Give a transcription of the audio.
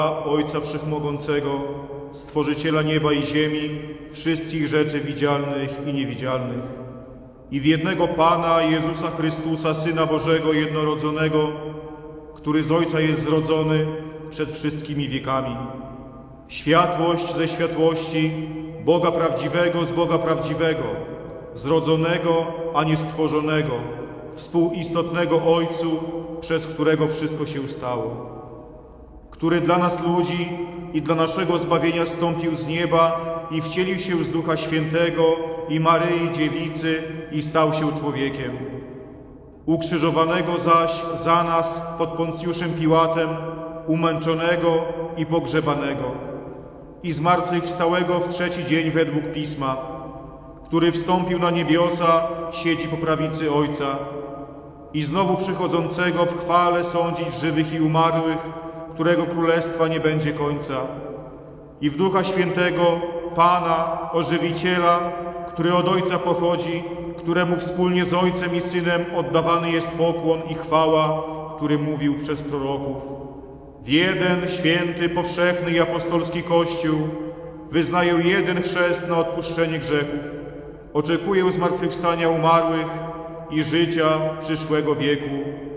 Ojca Wszechmogącego, Stworzyciela nieba i ziemi, wszystkich rzeczy widzialnych i niewidzialnych, i w jednego Pana Jezusa Chrystusa, Syna Bożego jednorodzonego, który z Ojca jest zrodzony przed wszystkimi wiekami. Światłość ze światłości, Boga prawdziwego z Boga prawdziwego, zrodzonego, a nie stworzonego, współistotnego Ojcu, przez którego wszystko się stało, który dla nas ludzi i dla naszego zbawienia zstąpił z nieba i wcielił się z Ducha Świętego i Maryi Dziewicy i stał się człowiekiem. Ukrzyżowanego zaś za nas pod Poncjuszem Piłatem, umęczonego i pogrzebanego, i zmartwychwstałego w trzeci dzień według Pisma, który wstąpił na niebiosa, siedzi po prawicy Ojca, i znowu przychodzącego w chwale sądzić żywych i umarłych, którego królestwa nie będzie końca. I w Ducha Świętego, Pana, Ożywiciela, który od Ojca pochodzi, któremu wspólnie z Ojcem i Synem oddawany jest pokłon i chwała, który mówił przez proroków. W jeden święty, powszechny i apostolski Kościół wyznaję jeden chrzest na odpuszczenie grzechów. Oczekuję zmartwychwstania umarłych i życia przyszłego wieku.